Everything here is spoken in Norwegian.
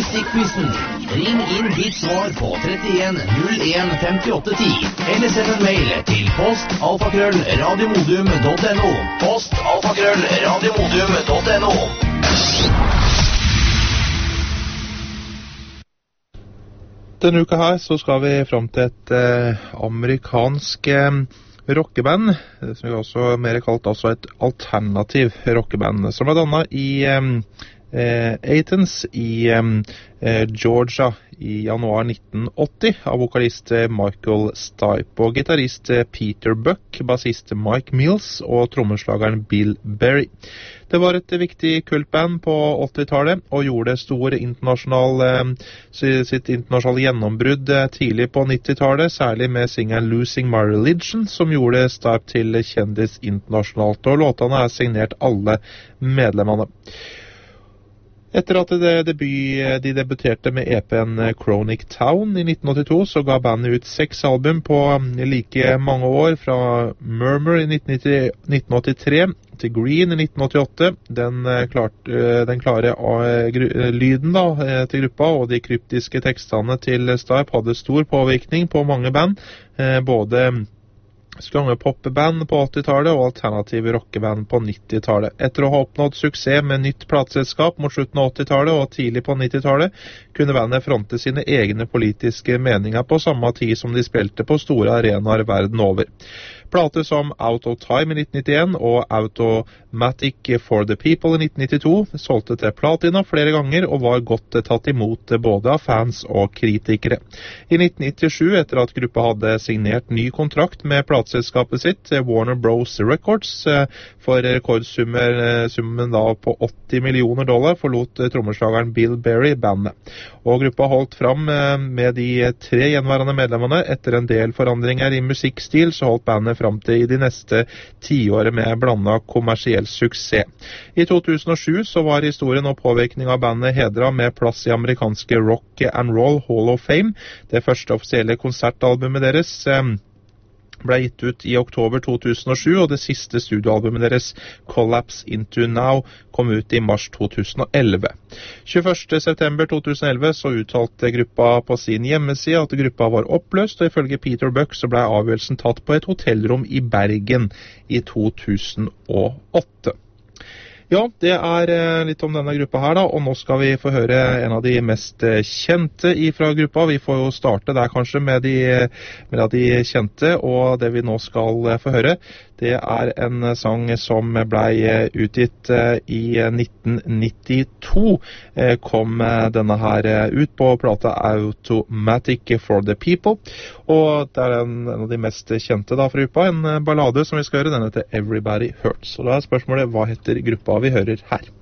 Musikkquizen. Ring inn ditt svar på 31 01 5810, eller send en mail til post@radiomodum.no. post@radiomodum.no. Denne uka her så skal vi frem til et amerikansk rockeband, som vi også mer kalt altså et alternativ rockeband, som er dannet i Athens i Georgia i januar 1980 av vokalist Michael Stipe og gitarist Peter Buck, bassist Mike Mills og trommeslageren Bill Berry. Det var et viktig kultband på 80-tallet og gjorde sitt internasjonale gjennombrudd tidlig på 90-tallet, særlig med singelen Losing My Religion, som gjorde Stipe til kjendis internasjonalt, og låtene er signert alle medlemmene. Etter at de debuterte med EP-en Chronic Town i 1982, så ga bandet ut 6 album på like mange år, fra Murmur i 1983 til Green i 1988. Den klare lyden til gruppa og de kryptiske tekstene til Stipe hadde stor påvirkning på mange band, både skrange popband på 80-tallet og alternative rockeband på 90-tallet. Etter å ha oppnådd suksess med nytt plateselskap mot slutten av 80-tallet og tidlig på 90-tallet, kunne bandet fronte sine egne politiske meninger på samme tid som de spilte på store arenaer verden over. Plater som Out of Time i 1991 og Automatic for the People i 1992 solgte til platina flere ganger og var godt tatt imot både av fans og kritikere. I 1997, etter at gruppa hadde signert ny kontrakt med plateselskapet sitt, Warner Bros. Records, for rekordsummen da på $80 millioner, forlot trommeslageren Bill Berry bandet. Og gruppa holdt fram med de 3 gjenværende medlemmene. Etter en del forandringer i musikkstil, så holdt bandet fram til i de neste 10 årene med blandet kommersiell suksess. I 2007 så var historien og påvirkning av bandet hedret med plass i amerikanske Rock and Roll Hall of Fame. Det første offisielle konsertalbumet deres ble gitt ut i oktober 2007, og det siste studioalbumet deres, Collapse Into Now, kom ut i mars 2011. 21. september 2011 så uttalte gruppa på sin hjemmeside at gruppa var oppløst, og ifølge Peter Buck så ble avgjørelsen tatt på et hotellrom i Bergen i 2008. Ja, det er litt om denne gruppa her da, og nå skal vi få høre en av de mest kjente ifra gruppa. Vi får jo starte der kanskje med de kjente, og det vi nå skal få høre, det er en sang som ble utgitt i 1992. Kom denne her ut på plata Automatic for the People, og det er en av de mest kjente da fra gruppa, en ballade som vi skal høre. Denne til Everybody Hurts. Så da er spørsmålet, hva heter gruppa vi hører her?